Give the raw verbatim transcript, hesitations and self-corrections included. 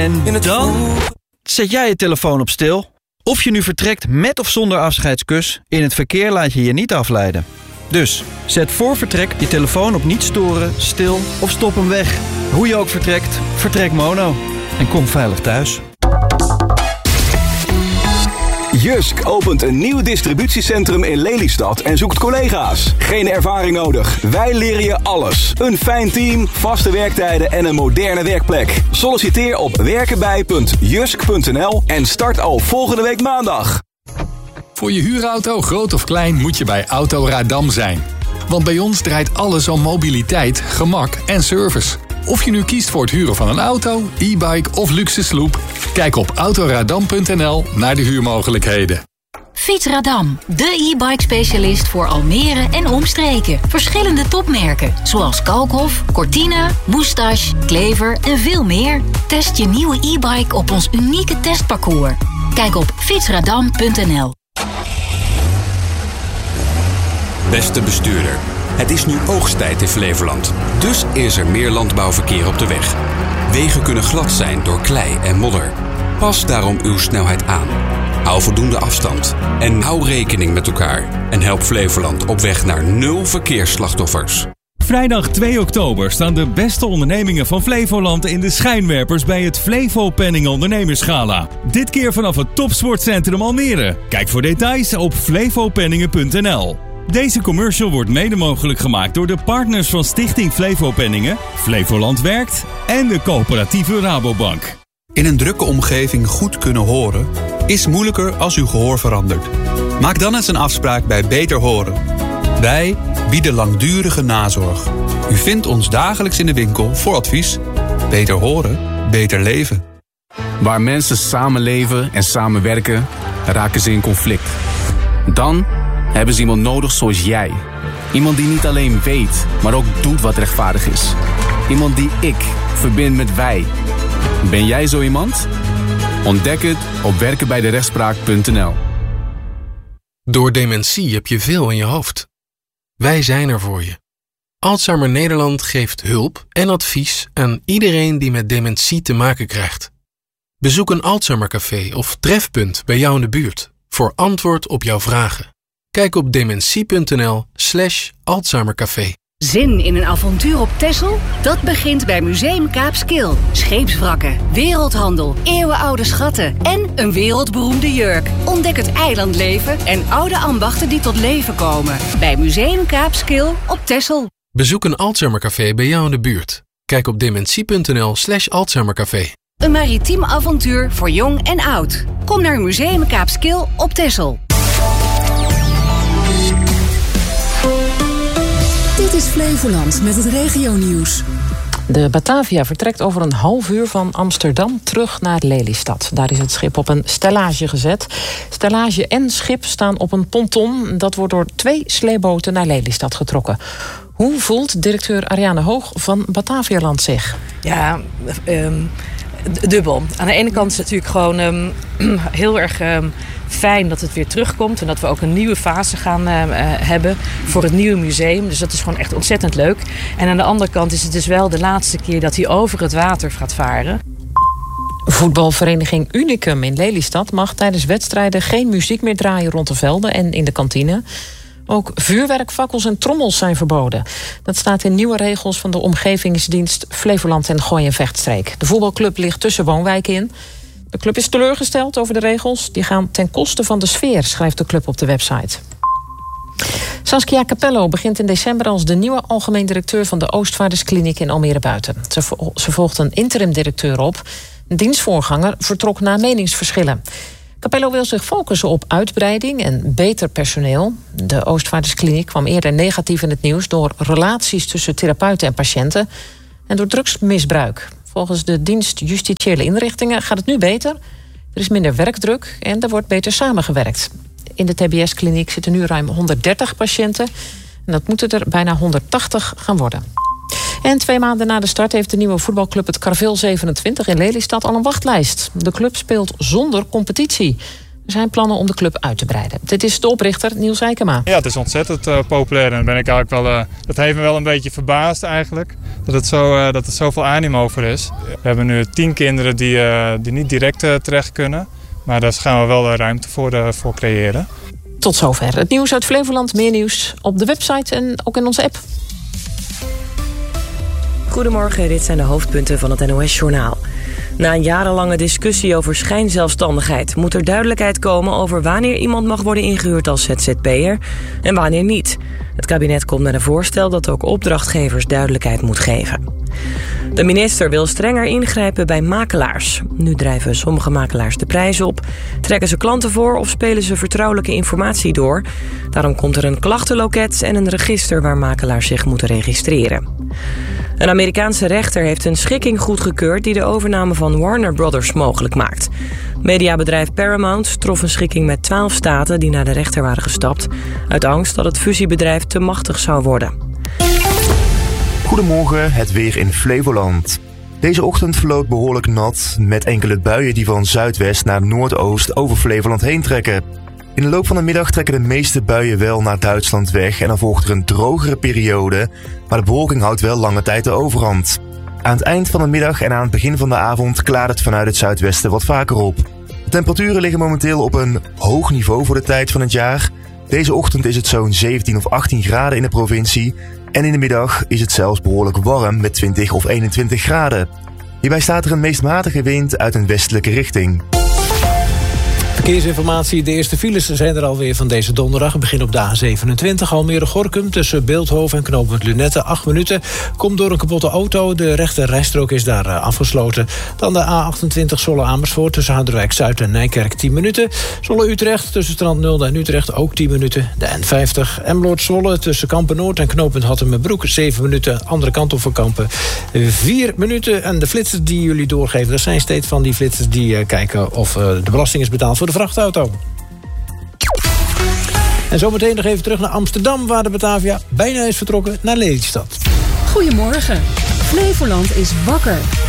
En dan zet jij je telefoon op stil. Of je nu vertrekt met of zonder afscheidskus, in het verkeer laat je je niet afleiden. Dus zet voor vertrek je telefoon op niet storen, stil of stop hem weg. Hoe je ook vertrekt, vertrek mono. En kom veilig thuis. Jysk opent een nieuw distributiecentrum in Lelystad en zoekt collega's. Geen ervaring nodig. Wij leren je alles. Een fijn team, vaste werktijden en een moderne werkplek. Solliciteer op werkenbij punt jysk punt n l en start al volgende week maandag. Voor je huurauto, groot of klein, moet je bij Autoradam zijn. Want bij ons draait alles om mobiliteit, gemak en service. Of je nu kiest voor het huren van een auto, e-bike of luxe sloep, kijk op autoradam punt n l naar de huurmogelijkheden. Fietsradam, de e-bike specialist voor Almere en omstreken. Verschillende topmerken, zoals Kalkhof, Cortina, Moustache, Klever en veel meer. Test je nieuwe e-bike op ons unieke testparcours. Kijk op fietsradam punt n l. Beste bestuurder, het is nu oogsttijd in Flevoland. Dus is er meer landbouwverkeer op de weg. Wegen kunnen glad zijn door klei en modder. Pas daarom uw snelheid aan. Hou voldoende afstand. En hou rekening met elkaar. En help Flevoland op weg naar nul verkeersslachtoffers. Vrijdag twee oktober staan de beste ondernemingen van Flevoland in de schijnwerpers bij het Flevo Penning Ondernemersgala. Dit keer vanaf het Topsportcentrum Almere. Kijk voor details op flevopenningen punt n l. Deze commercial wordt mede mogelijk gemaakt door de partners van Stichting Flevo Penningen, Flevoland Werkt en de coöperatieve Rabobank. In een drukke omgeving goed kunnen horen is moeilijker als uw gehoor verandert. Maak dan eens een afspraak bij Beter Horen. Wij bieden langdurige nazorg. U vindt ons dagelijks in de winkel voor advies. Beter horen, beter leven. Waar mensen samenleven en samenwerken, raken ze in conflict. Dan hebben ze iemand nodig zoals jij. Iemand die niet alleen weet, maar ook doet wat rechtvaardig is. Iemand die ik verbind met wij. Ben jij zo iemand? Ontdek het op werkenbijderechtspraak punt n l. Door dementie heb je veel in je hoofd. Wij zijn er voor je. Alzheimer Nederland geeft hulp en advies aan iedereen die met dementie te maken krijgt. Bezoek een Alzheimercafé of trefpunt bij jou in de buurt voor antwoord op jouw vragen. Kijk op dementie punt n l slash Alzheimercafé. Zin in een avontuur op Texel? Dat begint bij Museum Kaapskil. Scheepswrakken, wereldhandel, eeuwenoude schatten en een wereldberoemde jurk. Ontdek het eilandleven en oude ambachten die tot leven komen. Bij Museum Kaapskil op Texel. Bezoek een Alzheimercafé bij jou in de buurt. Kijk op dementie punt n l slash Alzheimercafé. Een maritiem avontuur voor jong en oud. Kom naar Museum Kaapskil op Texel. Dit is Flevoland met het regionieuws. De Batavia vertrekt over een half uur van Amsterdam terug naar Lelystad. Daar is het schip op een stellage gezet. Stellage en schip staan op een ponton. Dat wordt door twee sleeboten naar Lelystad getrokken. Hoe voelt directeur Ariane Hoog van Batavialand zich? Ja, um, dubbel. Aan de ene kant is het natuurlijk gewoon um, heel erg um, fijn dat het weer terugkomt. En dat we ook een nieuwe fase gaan uh, hebben voor het nieuwe museum. Dus dat is gewoon echt ontzettend leuk. En aan de andere kant is het dus wel de laatste keer dat hij over het water gaat varen. Voetbalvereniging Unicum in Lelystad mag tijdens wedstrijden geen muziek meer draaien rond de velden en in de kantine. Ook vuurwerk, fakkels en trommels zijn verboden. Dat staat in nieuwe regels van de omgevingsdienst Flevoland en Gooi- en Vechtstreek. De voetbalclub ligt tussen woonwijken in. De club is teleurgesteld over de regels. Die gaan ten koste van de sfeer, schrijft de club op de website. Saskia Capello begint in december als de nieuwe algemeen directeur van de Oostvaarderskliniek in Almere Buiten. Ze, vo- ze volgt een interim-directeur op. Een dienstvoorganger vertrok na meningsverschillen. Capello wil zich focussen op uitbreiding en beter personeel. De Oostvaarderskliniek kwam eerder negatief in het nieuws door relaties tussen therapeuten en patiënten en door drugsmisbruik. Volgens de dienst Justitiële Inrichtingen gaat het nu beter. Er is minder werkdruk en er wordt beter samengewerkt. In de T B S-kliniek zitten nu ruim honderddertig patiënten. En dat moeten er bijna honderdtachtig gaan worden. En twee maanden na de start heeft de nieuwe voetbalclub het Karvel zevenentwintig in Lelystad al een wachtlijst. De club speelt zonder competitie. Er zijn plannen om de club uit te breiden. Dit is de oprichter Niels Eikema. Ja, het is ontzettend uh, populair. En dan ben ik eigenlijk wel, uh, dat heeft me wel een beetje verbaasd eigenlijk. Dat het, zo, uh, dat er zoveel animo voor is. We hebben nu tien kinderen die, uh, die niet direct uh, terecht kunnen. Maar daar gaan we wel uh, ruimte voor, uh, voor creëren. Tot zover het nieuws uit Flevoland. Meer nieuws op de website en ook in onze app. Goedemorgen, dit zijn de hoofdpunten van het N O S-journaal. Na een jarenlange discussie over schijnzelfstandigheid moet er duidelijkheid komen over wanneer iemand mag worden ingehuurd als Z Z P'er en wanneer niet. Het kabinet komt met een voorstel dat ook opdrachtgevers duidelijkheid moet geven. De minister wil strenger ingrijpen bij makelaars. Nu drijven sommige makelaars de prijs op, trekken ze klanten voor of spelen ze vertrouwelijke informatie door. Daarom komt er een klachtenloket en een register waar makelaars zich moeten registreren. Een Amerikaanse rechter heeft een schikking goedgekeurd die de overname van Warner Brothers mogelijk maakt. Mediabedrijf Paramount trof een schikking met twaalf staten die naar de rechter waren gestapt, uit angst dat het fusiebedrijf te machtig zou worden. Goedemorgen, het weer in Flevoland. Deze ochtend verloopt behoorlijk nat, met enkele buien die van zuidwest naar noordoost over Flevoland heen trekken. In de loop van de middag trekken de meeste buien wel naar Duitsland weg en dan volgt er een drogere periode, maar de bewolking houdt wel lange tijd de overhand. Aan het eind van de middag en aan het begin van de avond klaart het vanuit het zuidwesten wat vaker op. De temperaturen liggen momenteel op een hoog niveau voor de tijd van het jaar. Deze ochtend is het zo'n zeventien of achttien graden in de provincie en in de middag is het zelfs behoorlijk warm met twintig of eenentwintig graden. Hierbij staat er een meest matige wind uit een westelijke richting. Verkeersinformatie. De eerste files zijn er alweer van deze donderdag. Begin op de A zevenentwintig, Almere-Gorkum. Tussen Beeldhoven en knooppunt Lunette, acht minuten. Komt door een kapotte auto. De rechte rijstrook is daar uh, afgesloten. Dan de A achtentwintig Zwolle-Amersfoort. Tussen Harderwijk-Zuid en Nijkerk, tien minuten. Zwolle-Utrecht tussen Strand Nulde en Utrecht ook tien minuten. De N vijftig Emmeloord-Zwolle tussen Kampen-Noord en knooppunt Hattemerbroek. zeven minuten. Andere kant op voor Kampen. vier minuten. En de flitsers die jullie doorgeven, dat zijn steeds van die flitsers die uh, kijken of uh, de belasting is betaald voor de vrachtauto. En zometeen nog even terug naar Amsterdam, waar de Batavia bijna is vertrokken naar Lelystad. Goedemorgen. Flevoland is wakker.